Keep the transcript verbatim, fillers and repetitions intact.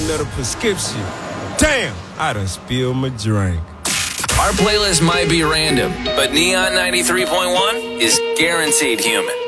another prescription. Damn, I done spilled my drink. Our playlist might be random, but Neon ninety-three point one is guaranteed human.